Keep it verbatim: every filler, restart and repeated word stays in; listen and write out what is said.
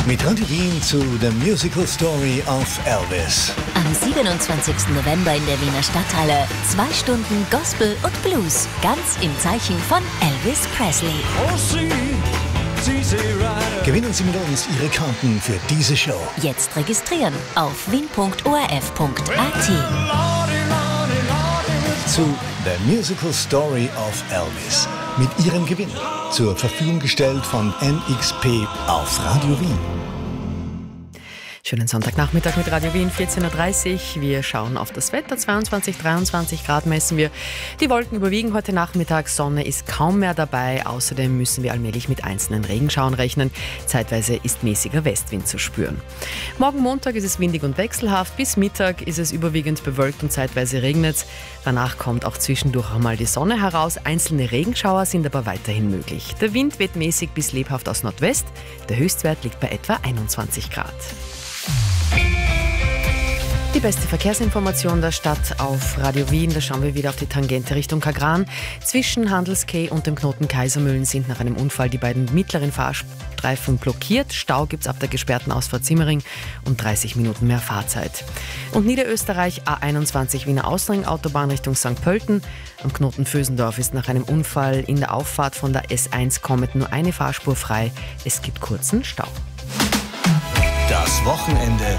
Mit Radio Wien zu The Musical Story of Elvis. Am siebenundzwanzigsten November in der Wiener Stadthalle. Zwei Stunden Gospel und Blues. Ganz im Zeichen von Elvis Presley. Gewinnen Sie mit uns Ihre Karten für diese Show. Jetzt registrieren auf wien punkt o r f punkt a t. Zu The Musical Story of Elvis. Mit Ihrem Gewinn. Zur Verfügung gestellt von N X P auf Radio Wien. Schönen Sonntagnachmittag mit Radio Wien, vierzehn Uhr dreißig. Wir schauen auf das Wetter. zweiundzwanzig, dreiundzwanzig Grad messen wir. Die Wolken überwiegen heute Nachmittag. Sonne ist kaum mehr dabei. Außerdem müssen wir allmählich mit einzelnen Regenschauern rechnen. Zeitweise ist mäßiger Westwind zu spüren. Morgen Montag ist es windig und wechselhaft. Bis Mittag ist es überwiegend bewölkt und zeitweise regnet es. Danach kommt auch zwischendurch einmal die Sonne heraus. Einzelne Regenschauer sind aber weiterhin möglich. Der Wind weht mäßig bis lebhaft aus Nordwest. Der Höchstwert liegt bei etwa einundzwanzig Grad. Die beste Verkehrsinformation der Stadt auf Radio Wien. Da schauen wir wieder auf die Tangente Richtung Kagran. Zwischen Handelskeh und dem Knoten Kaisermühlen sind nach einem Unfall die beiden mittleren Fahrstreifen blockiert. Stau gibt es ab der gesperrten Ausfahrt Simmering und dreißig Minuten mehr Fahrzeit. Und Niederösterreich A einundzwanzig Wiener Außenring Autobahn Richtung Sankt Pölten. Am Knoten Vösendorf ist nach einem Unfall in der Auffahrt von der S eins kommend nur eine Fahrspur frei. Es gibt kurzen Stau. Das Wochenende